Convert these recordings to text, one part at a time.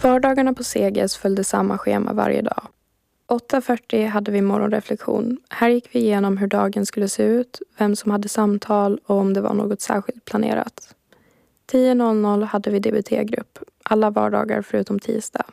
Vardagarna på Seges följde samma schema varje dag. 8:40 hade vi morgonreflektion. Här gick vi igenom hur dagen skulle se ut, vem som hade samtal och om det var något särskilt planerat. 10:00 hade vi DBT-grupp, alla vardagar förutom tisdag.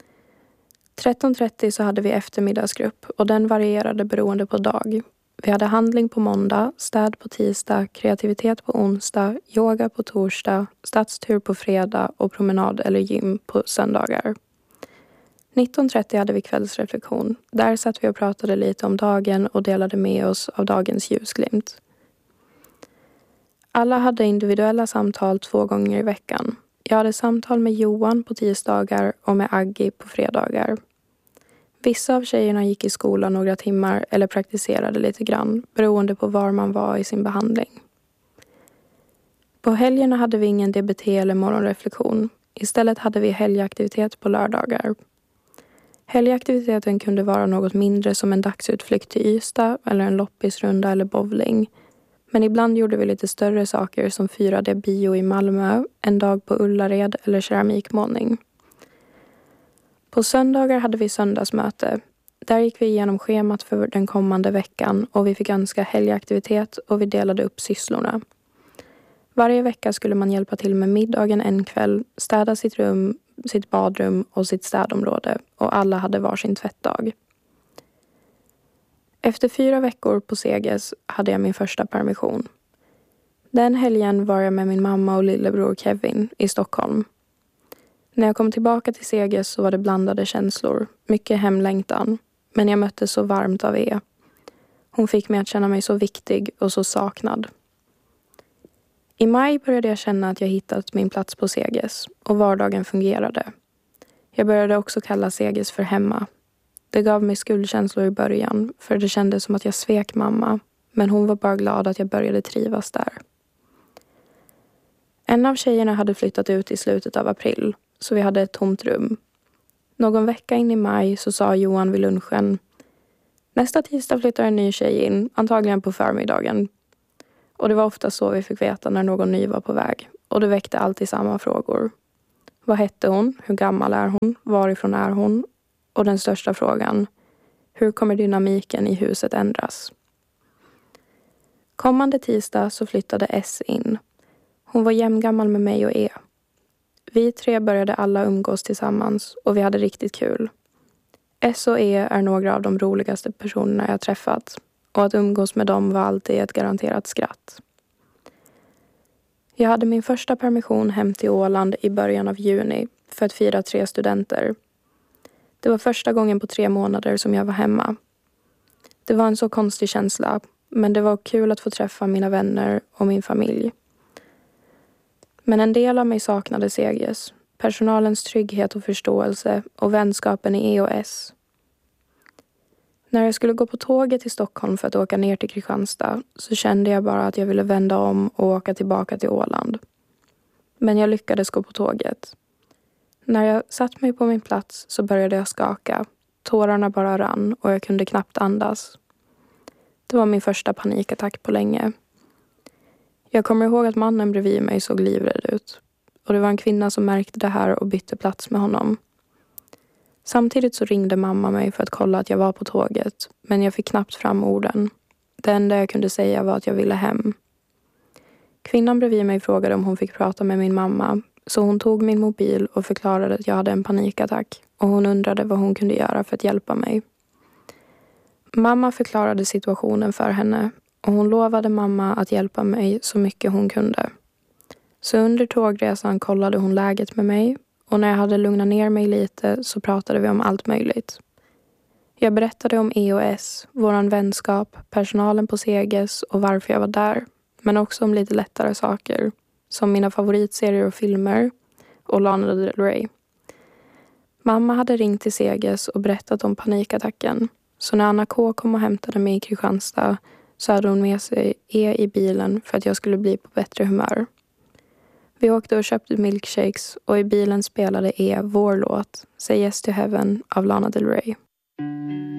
13:30 så hade vi eftermiddagsgrupp och den varierade beroende på dag. Vi hade handling på måndag, städ på tisdag, kreativitet på onsdag, yoga på torsdag, stadstur på fredag och promenad eller gym på söndagar. 19:30 hade vi kvällsreflektion. Där satt vi och pratade lite om dagen och delade med oss av dagens ljusglimt. Alla hade individuella samtal 2 gånger i veckan. Jag hade samtal med Johan på tisdagar och med Aggi på fredagar. Vissa av tjejerna gick i skolan några timmar eller praktiserade lite grann, beroende på var man var i sin behandling. På helgerna hade vi ingen DBT eller morgonreflektion. Istället hade vi helgaktivitet på lördagar. Helgaktiviteten kunde vara något mindre som en dagsutflykt till Ystad eller en loppisrunda eller bowling. Men ibland gjorde vi lite större saker som firade bio i Malmö, en dag på Ullared eller keramikmålning. På söndagar hade vi söndagsmöte. Där gick vi igenom schemat för den kommande veckan och vi fick önska helgaktivitet och vi delade upp sysslorna. Varje vecka skulle man hjälpa till med middagen en kväll, städa sitt rum, sitt badrum och sitt städområde och alla hade varsin tvättdag. Efter 4 veckor på Seges hade jag min första permission. Den helgen var jag med min mamma och lillebror Kevin i Stockholm. När jag kom tillbaka till Seges så var det blandade känslor, mycket hemlängtan, men jag möttes så varmt av E. Hon fick mig att känna mig så viktig och så saknad. I maj började jag känna att jag hittat min plats på Seges och vardagen fungerade. Jag började också kalla Seges för hemma. Det gav mig skuldkänslor i början för det kändes som att jag svek mamma, men hon var bara glad att jag började trivas där. En av tjejerna hade flyttat ut i slutet av april, så vi hade ett tomt rum. Någon vecka in i maj så sa Johan vid lunchen: nästa tisdag flyttar en ny tjej in, antagligen på förmiddagen. Och det var ofta så vi fick veta när någon ny var på väg. Och det väckte alltid samma frågor. Vad hette hon? Hur gammal är hon? Varifrån är hon? Och den största frågan: hur kommer dynamiken i huset ändras? Kommande tisdag så flyttade S in. Hon var jämngammal med mig och E. Vi 3 började alla umgås tillsammans och vi hade riktigt kul. S och E är några av de roligaste personerna jag träffat. Och att umgås med dem var alltid ett garanterat skratt. Jag hade min första permission hem till Åland i början av juni för att fira 3 studenter. Det var första gången på 3 månader som jag var hemma. Det var en så konstig känsla, men det var kul att få träffa mina vänner och min familj. Men en del av mig saknade Seges, personalens trygghet och förståelse och vänskapen i EOS. När jag skulle gå på tåget till Stockholm för att åka ner till Kristianstad så kände jag bara att jag ville vända om och åka tillbaka till Åland. Men jag lyckades gå på tåget. När jag satt mig på min plats så började jag skaka. Tårarna bara rann och jag kunde knappt andas. Det var min första panikattack på länge. Jag kommer ihåg att mannen bredvid mig såg livrädd ut. Och det var en kvinna som märkte det här och bytte plats med honom. Samtidigt så ringde mamma mig för att kolla att jag var på tåget, men jag fick knappt fram orden. Det enda jag kunde säga var att jag ville hem. Kvinnan bredvid mig frågade om hon fick prata med min mamma, så hon tog min mobil och förklarade att jag hade en panikattack och hon undrade vad hon kunde göra för att hjälpa mig. Mamma förklarade situationen för henne och hon lovade mamma att hjälpa mig så mycket hon kunde. Så under tågresan kollade hon läget med mig. Och när jag hade lugnat ner mig lite så pratade vi om allt möjligt. Jag berättade om EOS, våran vänskap, personalen på Seges och varför jag var där. Men också om lite lättare saker, som mina favoritserier och filmer och Lana Del Rey. Mamma hade ringt till Seges och berättat om panikattacken. Så när Anna K kom och hämtade mig i Kristianstad så hade hon med sig E i bilen för att jag skulle bli på bättre humör. Vi åkte och köpte milkshakes och i bilen spelade E vår låt Say Yes to Heaven av Lana Del Rey.